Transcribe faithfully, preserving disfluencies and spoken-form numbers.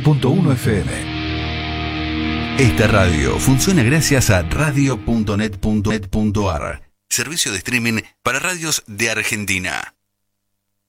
punto uno F M. Esta radio funciona gracias a radio punto net punto net punto a r, servicio de streaming para radios de Argentina.